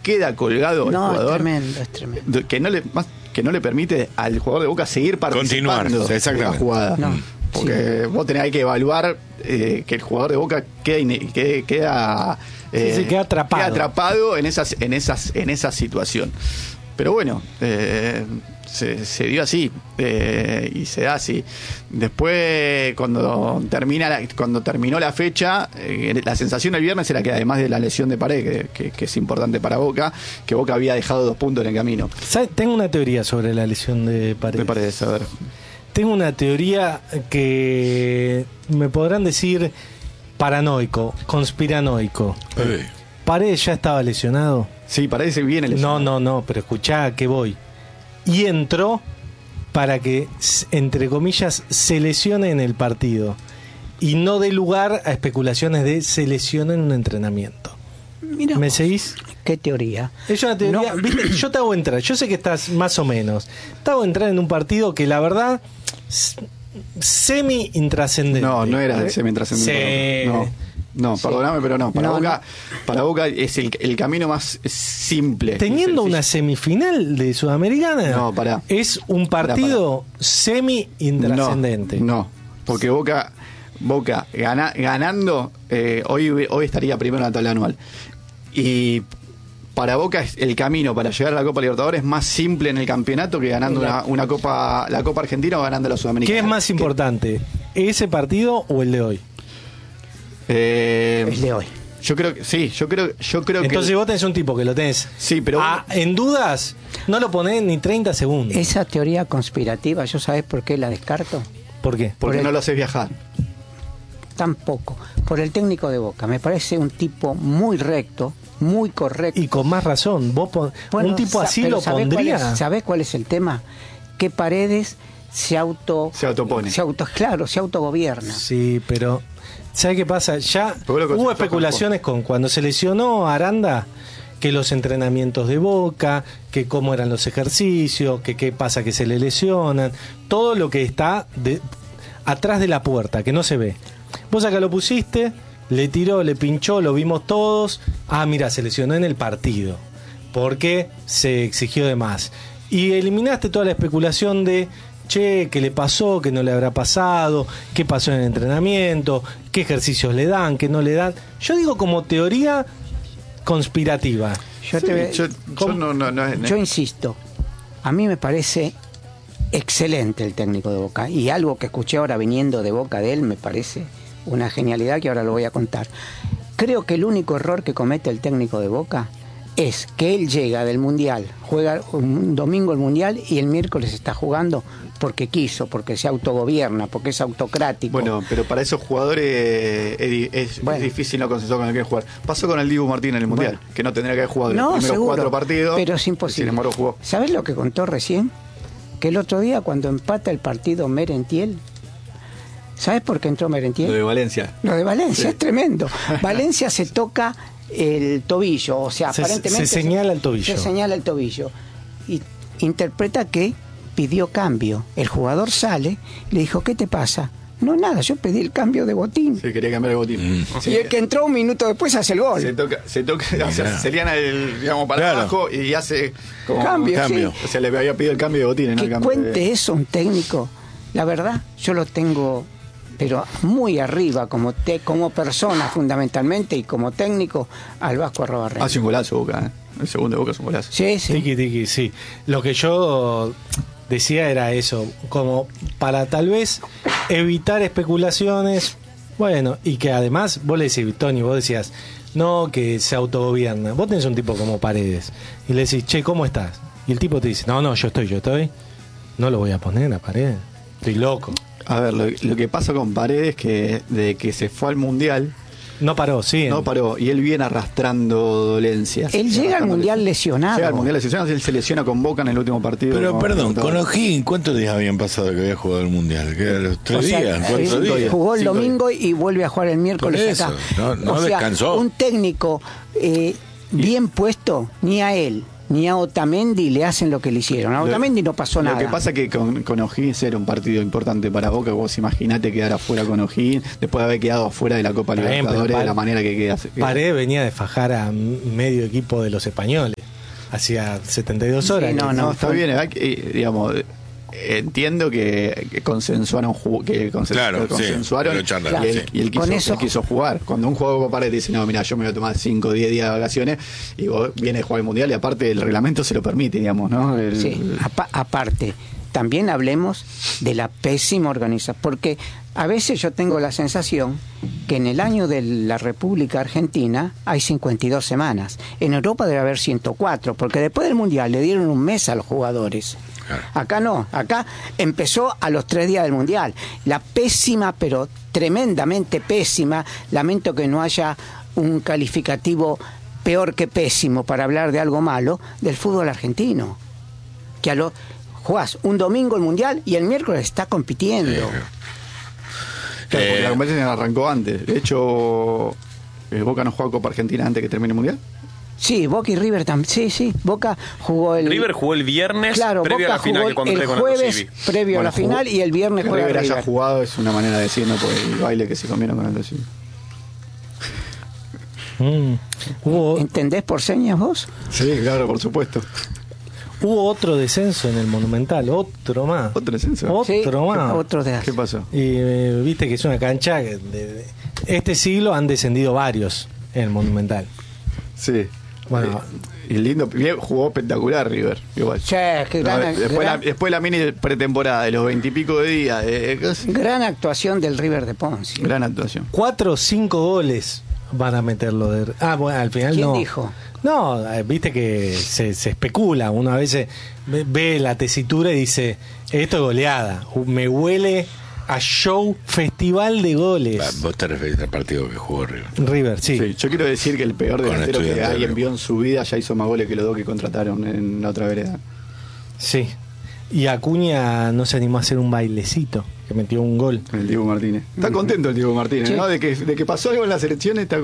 queda colgado el jugador. Es tremendo. Que no le permite al jugador de Boca seguir participando de la jugada. No. Porque vos hay que evaluar que el jugador de Boca queda atrapado en esa situación. Pero bueno, se dio así y se da así. Después, cuando terminó la fecha, la sensación el viernes era que además de la lesión de Paredes, que es importante para Boca, que Boca había dejado 2 puntos en el camino. Tengo una teoría sobre la lesión de Paredes. De Paredes, a ver. Tengo una teoría que me podrán decir paranoico, conspiranoico. ¿Paredes ya estaba lesionado? Sí, Paredes viene lesionado. No, pero escuchá que voy. Y entró para que, entre comillas, se lesione en el partido. Y no dé lugar a especulaciones de se lesiona en un entrenamiento. Mirá ¿Me vos, seguís? ¿Qué teoría? Es una teoría. No. ¿Viste? Yo te hago entrar. Yo sé que estás más o menos. Te hago entrar en un partido que la verdad semi-intrascendente. No era semi-intrascendente. Sí. No, perdóname, pero no. Para Boca es el camino más simple. Teniendo una semifinal de Sudamericana, es un partido semi-intrascendente. No, porque Boca ganando, hoy estaría primero en la tabla anual. Y para Boca el camino para llegar a la Copa Libertadores es más simple en el campeonato que ganando la Copa Argentina o ganando la Sudamericana. ¿Qué es más importante? ¿Ese partido o el de hoy? El de hoy. Yo creo que sí, yo creo que entonces vos tenés un tipo que lo tenés. Sí, pero en dudas no lo ponés ni 30 segundos. Esa teoría conspirativa, ¿yo sabés por qué la descarto? ¿Por qué? Porque no lo haces viajar. Tampoco. Por el técnico de Boca. Me parece un tipo muy recto, muy correcto. Y con más razón. Un tipo así lo pondría. ¿Sabés cuál es el tema? Que Paredes se autopone. Se autogobierna. Sí, pero ¿sabés qué pasa? Ya hubo especulaciones con cuando se lesionó Aranda, que los entrenamientos de Boca, que cómo eran los ejercicios, que qué pasa que se le lesionan, todo lo que está atrás de la puerta, que no se ve. Vos acá lo pusiste, le tiró, le pinchó, lo vimos todos. Mira, se lesionó en el partido, porque se exigió de más. Y eliminaste toda la especulación de qué le pasó, qué no le habrá pasado, qué pasó en el entrenamiento, qué ejercicios le dan, qué no le dan. Yo digo como teoría conspirativa. Yo insisto, a mí me parece excelente el técnico de Boca, y algo que escuché ahora viniendo de boca de él me parece una genialidad que ahora lo voy a contar. Creo que el único error que comete el técnico de Boca es que él llega del Mundial, juega un domingo el Mundial y el miércoles está jugando porque quiso, porque se autogobierna, porque es autocrático. Bueno, pero para esos jugadores es difícil no consensuar con el que jugar. Pasó con el Dibu Martínez en el Mundial, que no tendría que haber jugado los primeros 4 partidos. Pero es imposible. Sin embargo, jugó. ¿Sabés lo que contó recién? Que el otro día cuando empata el partido Merentiel, ¿sabes por qué entró Merentiel? Lo de Valencia. Sí. Es tremendo. Valencia se toca el tobillo, o sea, aparentemente se señala el tobillo. Se señala el tobillo. Y interpreta que pidió cambio. El jugador sale, le dijo, ¿qué te pasa? No, nada, yo pedí el cambio de Botín. Sí, quería cambiar de Botín. Sí. Y el que entró un minuto después hace el gol. Se toca, o sea, se liana para abajo y hace como cambio. Sí. O sea, le había pedido el cambio de Botín. Que cuente eso un técnico. La verdad, yo lo tengo, pero muy arriba como persona fundamentalmente y como técnico al Vasco Arrobarrena. Hace un golazo Boca, el segundo de Boca es un golazo. Sí. Tiki, sí. Lo que yo decía era eso, como para tal vez evitar especulaciones, bueno, y que además vos le decís, Tony, vos decías, no, que se autogobierna. Vos tenés un tipo como Paredes y le decís, che, ¿cómo estás? Y el tipo te dice, no, yo estoy, no lo voy a poner a Paredes, estoy loco. A ver, lo que pasa con Paredes que de que se fue al Mundial no paró, sí. No paró, y él viene arrastrando dolencias. Él llega al Mundial lesionado. Llega al Mundial lesionado, él se lesiona con Boca en el último partido. Pero perdón, con O'Higgins, ¿cuántos días habían pasado que había jugado el Mundial? ¿Que eran los 3 días? 4 días. Jugó el domingo y vuelve a jugar el miércoles acá. No descansó. Un técnico bien puesto, ni a él ni a Otamendi le hacen lo que le hicieron. A Otamendi no pasó nada. Lo que pasa es que con O'Higgins era un partido importante para Boca. Vos imaginate quedar afuera con O'Higgins después de haber quedado afuera de la Copa Libertadores de la manera que queda. Paredes venía de fajar a medio equipo de los españoles. hacía 72 horas. Sí, no, está bien, digamos, entiendo que consensuaron consensuaron y él quiso jugar. Cuando un jugador para te dice, no, mira, yo me voy a tomar 5 o 10 días de vacaciones y vos vienes a jugar el mundial, y aparte el reglamento se lo permite, digamos, ¿no? Aparte, también hablemos de la pésima organización, porque a veces yo tengo la sensación que en el año de la República Argentina hay 52 semanas. En Europa debe haber 104, porque después del mundial le dieron un mes a los jugadores. Acá no, acá empezó a los 3 días del mundial. La pésima, pero tremendamente pésima, lamento que no haya un calificativo peor que pésimo para hablar de algo malo, del fútbol argentino. Que jugás un domingo el mundial y el miércoles está compitiendo. Claro, porque la competencia arrancó antes. De hecho, Boca no juega Copa Argentina antes que termine el mundial. Sí, Boca y River también. Sí, Boca jugó River jugó el viernes, previo Boca a la final, que el jueves previo a la final, y el viernes juega River River. haya jugado es una manera de decir, no por el baile que se comieron con el vecino. ¿Entendés por señas vos? Sí, claro, por supuesto. Hubo otro descenso en el Monumental, otro más. ¿Otro descenso? Otro más. Otro de ¿Qué pasó? Y viste que es una cancha que de este siglo han descendido varios en el Monumental. Sí. Bueno, y lindo, bien, jugó espectacular River, igual. Che, que después la mini pretemporada de los 20 y pico de días. Gran actuación del River de Ponce. Gran actuación. 4 o 5 goles van a meterlo de... bueno, al final ¿Quién no. dijo? No, viste que se especula. Uno a veces ve la tesitura y dice, esto es goleada. Me huele a show, festival de goles. Vos te referís al partido que jugó River. River, sí. Yo quiero decir que el peor delantero que hay envió en su vida ya hizo más goles que los dos que contrataron en la otra vereda. Sí. Y Acuña no se animó a hacer un bailecito, que metió un gol. El Diego Martínez. Está contento el Diego Martínez, ¿no? De que pasó algo en la selección, está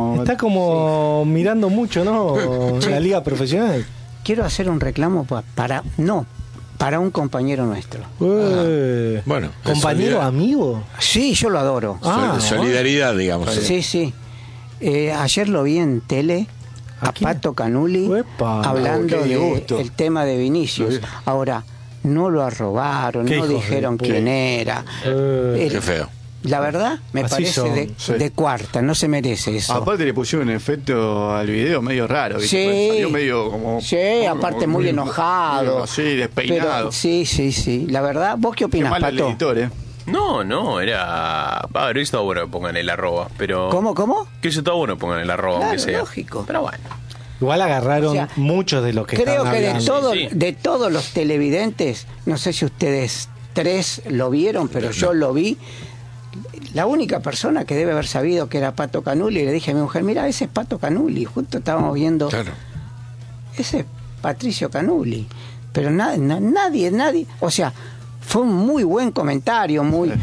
como mirando mucho, ¿no? La liga profesional. Quiero hacer un reclamo para un compañero nuestro. Bueno, ¿compañero amigo? Sí, yo lo adoro. Solidaridad, digamos. Sí. Ayer lo vi en tele a Pato Canuli hablando del tema de Vinicius. Ahora, no lo arrobaron, no dijeron quién era. Qué feo. La verdad, me parece de cuarta, no se merece eso. Aparte le pusieron un efecto al video medio raro, ¿viste? Salió medio como... Sí, aparte muy enojado. Sí, despeinado. Pero, sí. La verdad, ¿vos qué opinás, Pato? El editor, ¿eh? No, era... hubiese estado bueno que pongan el arroba, pero... ¿Cómo? Que hubiese estado bueno que pongan el arroba, claro, aunque sea. Lógico. Pero bueno. Igual agarraron muchos de los que creo estaban que hablando. de todos los televidentes, no sé si ustedes 3 lo vieron, pero yo lo vi. La única persona que debe haber sabido que era Pato Canuli, le dije a mi mujer, mira, ese es Pato Canuli, justo estábamos viendo, ese es Patricio Canuli, pero nadie, o sea, fue un muy buen comentario,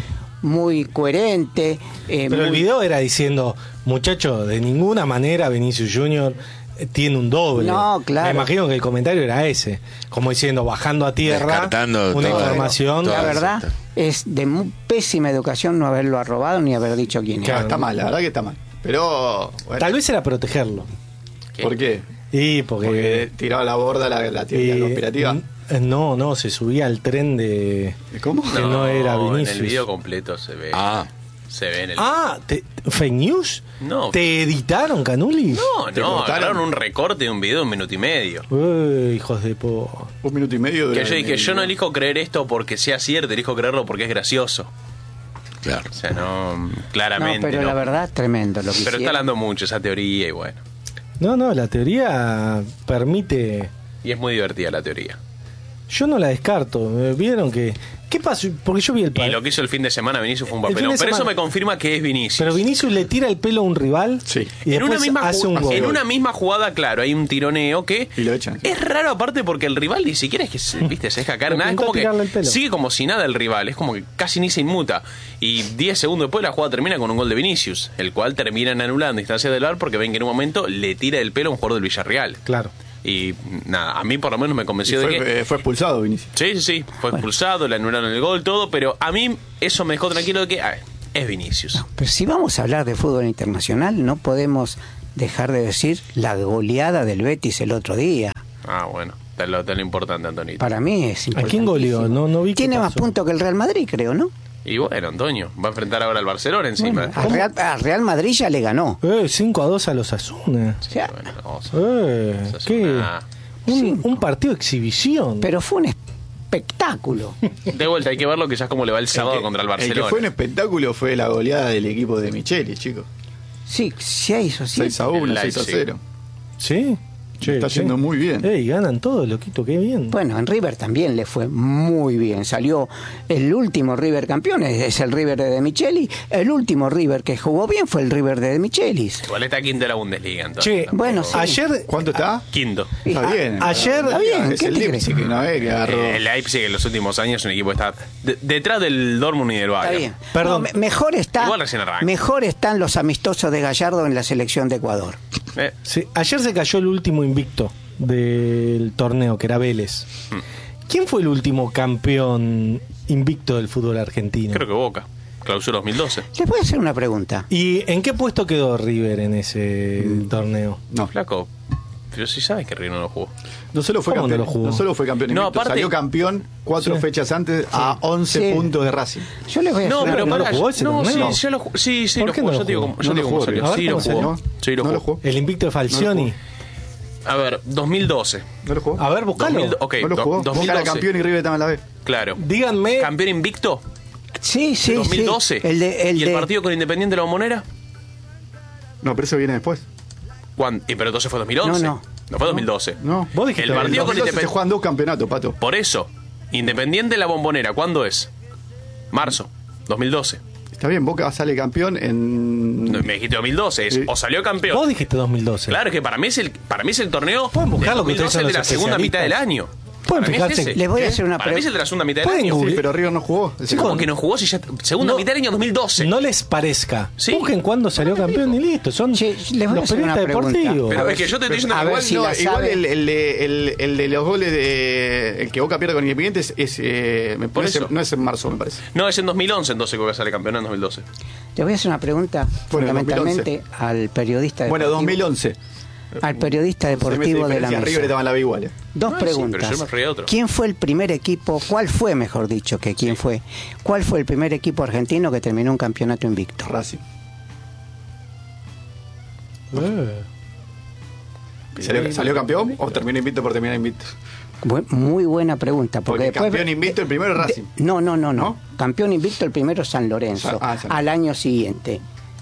muy coherente. Pero el video era diciendo, muchacho, de ninguna manera Vinicius Junior tiene un doble. No, claro. Me imagino que el comentario era ese, como diciendo, bajando a tierra, descartando una información. La verdad es de pésima educación no haberlo arrobado ni haber dicho quién era. Está mal, la verdad que está mal. Pero bueno. Tal vez era protegerlo. ¿Por qué? Y porque tiraba la borda la teoría conspirativa. No, se subía al tren de... ¿Cómo? Que no era Vinicius. En el video completo se ve. Se ve en el... ¿Fake news? No. ¿Te editaron, Canuli? No, agarraron un recorte de un video de 1 minuto y medio. Hijos de po... 1 minuto y medio. Que yo dije, yo no elijo creer esto porque sea cierto, elijo creerlo porque es gracioso. Claro. O sea, no, claramente. No, pero la verdad, tremendo lo que Pero está hablando mucho esa teoría y bueno. No, la teoría permite... Y es muy divertida la teoría. Yo no la descarto. ¿Vieron que... ¿Qué pasó? Porque yo vi el Y lo que hizo el fin de semana Vinicius fue un papelón. Pero eso me confirma que es Vinicius. Pero Vinicius le tira el pelo a un rival. Sí. Y en hace un gol. En una misma jugada, claro, hay un tironeo que y lo echan. Es raro aparte porque el rival ni siquiera es que se deja caer nada. Es como que sigue como si nada el rival. Es como que casi ni se inmuta. Y 10 segundos después la jugada termina con un gol de Vinicius, el cual terminan anulando instancia del VAR porque ven que en un momento le tira el pelo a un jugador del Villarreal. Claro. Y nada, a mí por lo menos me convenció de que... Fue expulsado Vinicius. Sí, fue expulsado, le anularon el gol, todo, pero a mí eso me dejó tranquilo de que es Vinicius. No, pero si vamos a hablar de fútbol internacional, no podemos dejar de decir la goleada del Betis el otro día. Bueno, te lo importante, Antonio. Para mí es importante. ¿A quién goleó? No vi. Tiene más puntos que el Real Madrid, creo, ¿no? Y bueno, Antonio, va a enfrentar ahora al Barcelona encima. Bueno, a Real Madrid ya le ganó. 5-2 a los Osasuna. Sí, bueno, ¿qué? Un partido de exhibición. Pero fue un espectáculo. De vuelta, hay que ver lo que ya como le va el sábado contra el Barcelona. El que fue un espectáculo fue la goleada del equipo de Micheli, chicos. Sí, 6-1, 6-0. ¿Sí? Está yendo muy bien. Y ganan todos, loquito, qué bien. Bueno, en River también le fue muy bien. Salió el último River campeón, es el River de Michelis. El último River que jugó bien fue el River de Michelis. Igual está quinto de la Bundesliga, entonces. Bueno, sí. Ayer... ¿Cuánto está? Quinto. Está bien. Ayer... Está bien, es el Leipzig que no es que agarró. El Leipzig en los últimos años es un equipo que está detrás del Dortmund y del Bayern. Está bien. Perdón. No, mejor están los amistosos de Gallardo en la selección de Ecuador. Sí, ayer se cayó el último invicto del torneo, que era Vélez. ¿Quién fue el último campeón invicto del fútbol argentino? Creo que Boca, clausura 2012. Les voy a hacer una pregunta. ¿Y en qué puesto quedó River en ese torneo? No, flaco, pero si sabes que River no lo jugó. No solo fue campeón, no solo fue campeón invicto, aparte, salió campeón 4 fechas antes a 11 puntos de Racing. Yo les voy a hacer pero ¿no lo jugó ese torneo? Sí, lo jugó. Sí, ¿Por qué lo no jugó. lo jugó? Yo digo cómo salió. Sí, lo jugó. Sí, lo jugó. El invicto de Falcioni. A ver, 2012. ¿No lo jugó? A ver, buscalo. No lo jugó. 2012. Boca era campeón y River estaba en la B. Claro. Díganme. ¿Campeón invicto? Sí. 2012. ¿Y el partido con Independiente de la Bombonera? No, pero eso viene después. ¿Cuándo? Pero entonces fue 2011. No fue 2012. No. Vos dijiste el partido con Independiente. Se juegan 2 campeonatos, Pato. Por eso, Independiente de la Bombonera, ¿cuándo es? Marzo, 2012. Está bien, Boca sale campeón en... No, me dijiste 2012, o salió campeón. Vos dijiste 2012. Claro, es que para mí es el torneo Pueden buscar lo que ustedes son de la los segunda mitad del año. Pueden fijarse. Les voy a hacer una Para mí es el de la segunda mitad del año. Sí, pero River no jugó. ¿Cómo que no jugó si ya segunda mitad del año 2012? No les parezca. Sí. Busquen cuándo salió campeón y listo. Son les voy a los hacer una periodistas pregunta. deportivos. Pero es que yo te estoy diciendo que ver si la igual sabe. el de los goles de el que Boca pierde con Independiente me Por parece, eso. no es en marzo, me parece. No, es en 2011 entonces que Boca sale campeón en 2012. Les voy a hacer una pregunta fundamentalmente al periodista deportivo. Bueno, 2011. Al periodista deportivo de la mesa. River estaba en la B igual. Dos preguntas. pero yo me reía de otro. ¿Quién fue el primer equipo? ¿Cuál fue, mejor dicho, que quién fue? ¿Cuál fue el primer equipo argentino que terminó un campeonato invicto? Racing. ¿Salió campeón o terminó invicto por terminar invicto? Muy buena pregunta. Porque después, campeón invicto el primero es Racing. No. Campeón invicto el primero San Lorenzo. Al año siguiente.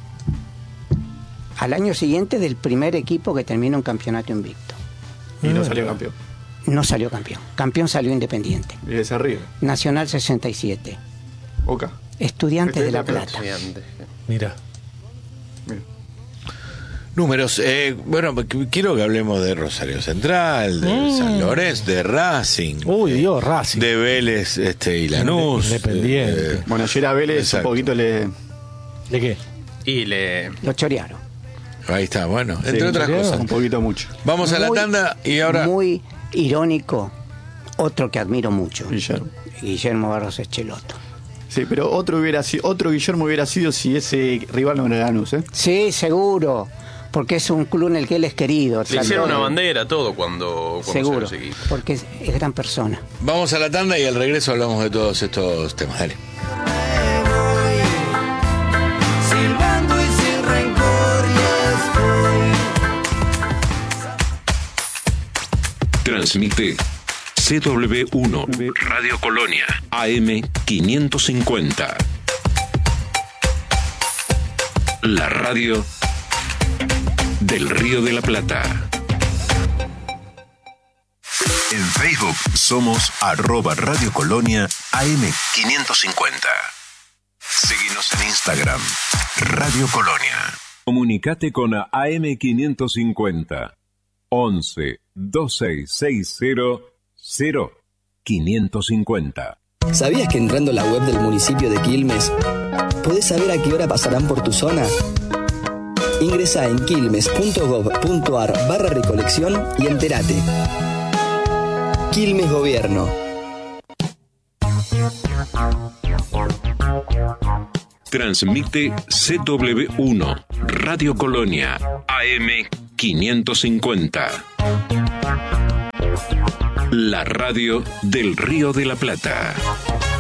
Al año siguiente del primer equipo que termina un campeonato invicto. Y no salió campeón. No salió campeón. Campeón salió Independiente. Y ese River. Nacional 67. Boca. Estudiantes de La Plata. Mira. Números. Bueno, quiero que hablemos de Rosario Central, de San Lorenzo, de Racing. Uy, Dios, Racing. De Vélez y Lanús. Independiente. Bueno, ayer a Vélez Exacto. un poquito le... ¿De qué? Y Lo chorearon. Ahí está, bueno, entre otras cosas. Un poquito mucho. Vamos a la tanda y ahora... Muy irónico. Otro que admiro mucho. Guillermo Barros Echeloto. Sí, pero otro Guillermo hubiera sido si ese rival no era Lanús, ¿eh? Sí, seguro. Porque es un club en el que él es querido. Le hicieron una bandera, todo cuando seguro, se lo porque es gran persona. Vamos a la tanda y al regreso hablamos de todos estos temas. Dale. Silbando y sin rencor Transmite CW1 Radio Colonia AM 550. La radio del Río de la Plata. En Facebook somos @Radio Colonia AM 550. Síguenos en Instagram, Radio Colonia. Comunicate con AM 550 11 2660 0550. ¿Sabías que entrando a la web del municipio de Quilmes podés saber a qué hora pasarán por tu zona? Ingresá en quilmes.gov.ar/recolección y entérate. Quilmes Gobierno. Transmite CW1 Radio Colonia AM 550. La radio del Río de la Plata.